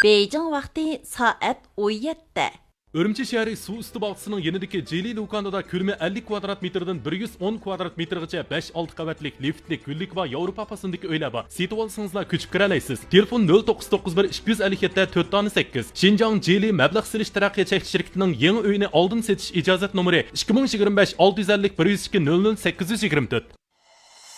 Beijing vaqti soat 17. Urumchi shahri suv usti bog'chisining yanidagi Jeli do'konida ko'lami 50 kvadrat metrdan 110 kvadrat metrgacha 5-6 qavatlik liftlik, gullik va Yevropa pasındagi uylar bor. Setib olsangizlar ko'chib kira olasiz. Telefon 0991 257 408. Xinjiang Jeli mablag' silish taraqqiyot cheklanish shirkatining yangi uyini oldin setish ijozat nomeri 2025 650 102 00 824.